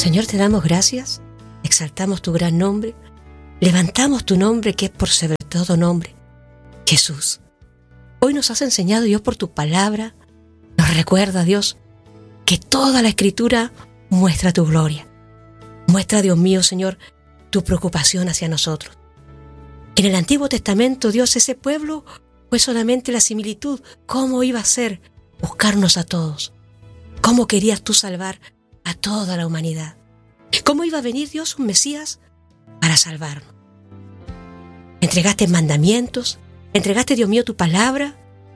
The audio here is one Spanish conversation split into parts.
Señor, te damos gracias, exaltamos tu gran nombre, levantamos tu nombre que es por sobre todo nombre, Jesús. Hoy nos has enseñado, Dios, por tu palabra, nos recuerda, Dios, que toda la Escritura muestra tu gloria. Muestra, Dios mío, Señor, tu preocupación hacia nosotros. En el Antiguo Testamento, Dios, ese pueblo fue solamente la similitud. ¿Cómo iba a ser buscarnos a todos? ¿Cómo querías tú salvar a toda la humanidad? ¿Cómo iba a venir, Dios, un Mesías para salvarnos? Entregaste mandamientos, entregaste, Dios mío, tu palabra,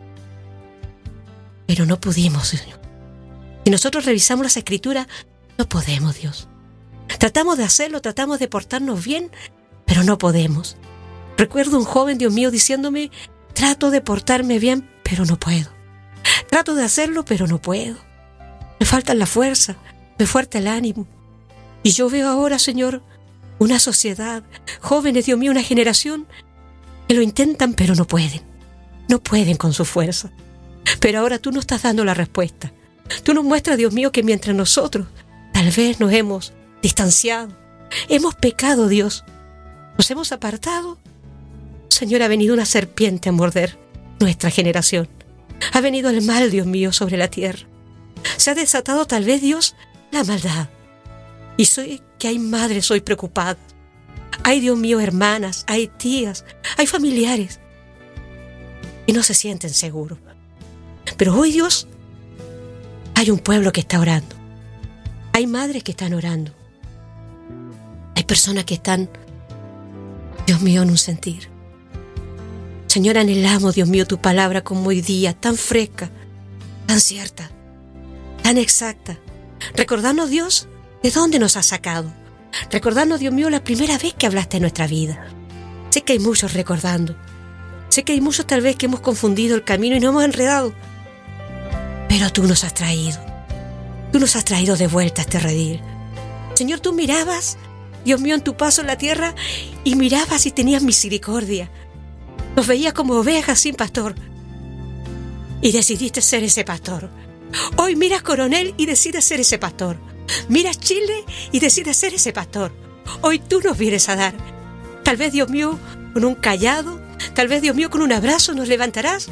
pero no pudimos, Señor. Si nosotros revisamos las Escrituras, no podemos, Dios. Tratamos de hacerlo, tratamos de portarnos bien, pero no podemos. Recuerdo un joven, Dios mío, diciéndome, trato de portarme bien, pero no puedo. Trato de hacerlo, pero no puedo. Me falta la fuerza, me falta el ánimo. Y yo veo ahora, Señor, una sociedad, jóvenes, Dios mío, una generación que lo intentan, pero no pueden. No pueden con su fuerza. Pero ahora tú nos estás dando la respuesta. Tú nos muestras, Dios mío, que mientras nosotros tal vez nos hemos distanciado, hemos pecado, Dios, nos hemos apartado, Señor, ha venido una serpiente a morder nuestra generación. Ha venido el mal, Dios mío, sobre la tierra. Se ha desatado tal vez, Dios, la maldad. Y soy que hay madres hoy preocupadas. Hay, Dios mío, hermanas, hay tías, hay familiares que no se sienten seguros. Pero hoy, Dios, hay un pueblo que está orando. Hay madres que están orando. Hay personas que están, Dios mío, en un sentir. Señor, anhelamos, Dios mío, tu palabra como hoy día, tan fresca, tan cierta, tan exacta. Recordarnos, Dios, de dónde nos has sacado. Recordarnos, Dios mío, la primera vez que hablaste en nuestra vida. Sé que hay muchos recordando. Sé que hay muchos tal vez que hemos confundido el camino y nos hemos enredado. Pero tú nos has traído. Tú nos has traído de vuelta a este redil. Señor, tú mirabas, Dios mío, en tu paso en la tierra y mirabas y tenías misericordia. Nos veías como ovejas sin pastor. Y decidiste ser ese pastor. Hoy miras Coronel y decides ser ese pastor. Miras Chile y decides ser ese pastor. Hoy tú nos vienes a dar. Tal vez, Dios mío, con un callado, tal vez, Dios mío, con un abrazo nos levantarás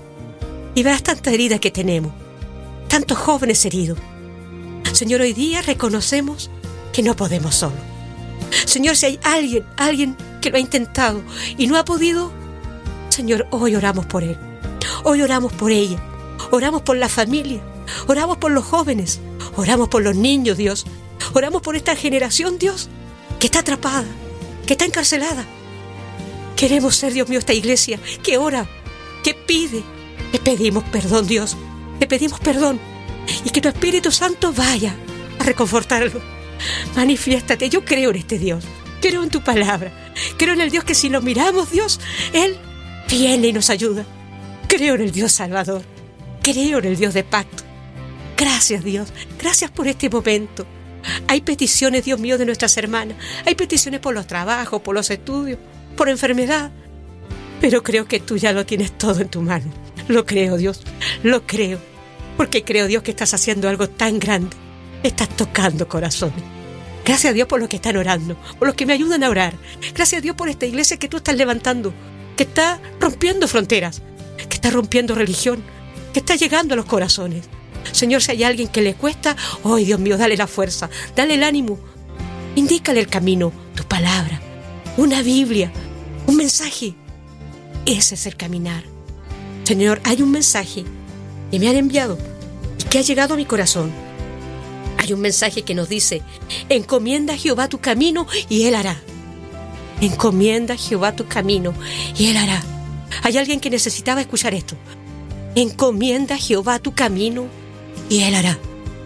y verás tanta herida que tenemos, tantos jóvenes heridos. Señor, hoy día reconocemos que no podemos solo. Señor, si hay alguien que lo ha intentado y no ha podido, Señor, hoy oramos por él. Hoy oramos por ella. Oramos por la familia. Oramos por los jóvenes. Oramos por los niños, Dios. Oramos por esta generación, Dios, que está atrapada, que está encarcelada. Queremos ser, Dios mío, esta iglesia que ora, que pide. Te pedimos perdón, Dios. Te pedimos perdón. Y que tu Espíritu Santo vaya a reconfortarlo. Manifiéstate. Yo creo en este Dios. Creo en tu palabra. Creo en el Dios que si lo miramos, Dios, Él viene y nos ayuda. Creo en el Dios Salvador. Creo en el Dios de pacto. Gracias, Dios. Gracias por este momento. Hay peticiones, Dios mío, de nuestras hermanas. Hay peticiones por los trabajos, por los estudios, por enfermedad. Pero creo que tú ya lo tienes todo en tu mano. Lo creo, Dios. Lo creo. Porque creo, Dios, que estás haciendo algo tan grande. Estás tocando corazones. Gracias a Dios por los que están orando, por los que me ayudan a orar. Gracias a Dios por esta iglesia que tú estás levantando, que está rompiendo fronteras, que está rompiendo religión, que está llegando a los corazones. Señor, si hay alguien que le cuesta, ¡ay, Dios mío, dale la fuerza, dale el ánimo! Indícale el camino, tu palabra, una Biblia, un mensaje. Ese es el caminar. Señor, hay un mensaje que me han enviado y que ha llegado a mi corazón. Hay un mensaje que nos dice: encomienda a Jehová tu camino y Él hará. Encomienda a Jehová tu camino y Él hará. Hay alguien que necesitaba escuchar esto. Encomienda a Jehová tu camino y Él hará.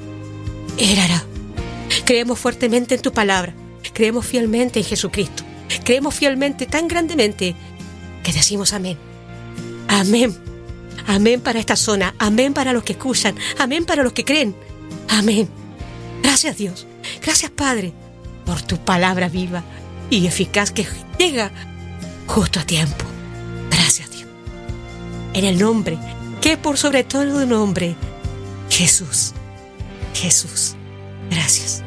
Él hará. Creemos fuertemente en tu palabra. Creemos fielmente en Jesucristo. Creemos fielmente, tan grandemente, que decimos amén. Amén. Amén para esta zona. Amén para los que escuchan. Amén para los que creen. Amén. Gracias, Dios. Gracias, Padre, por tu palabra viva y eficaz que llega justo a tiempo. Gracias, Dios. En el nombre que por sobre todo nombre, Jesús. Jesús. Gracias.